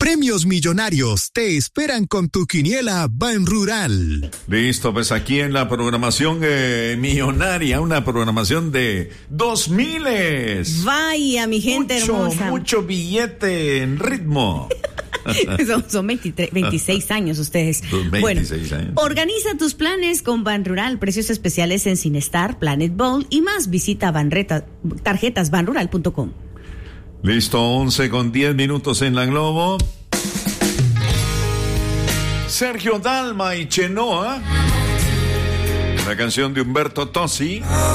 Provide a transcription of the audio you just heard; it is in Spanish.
Premios millonarios te esperan con tu quiniela Banrural. Listo, pues aquí en la programación millonaria, una programación de 2000. Vaya, mi gente hermosa. Mucho billete en ritmo. Son 26 años ustedes. 26 años. Organiza tus planes con Banrural. Precios especiales en Cinestar, Planet Bowl y más. Visita tarjetasbanrural.com. Listo, 11:10 en la Globo. Sergio Dalma y Chenoa. La canción de Humberto Tozzi.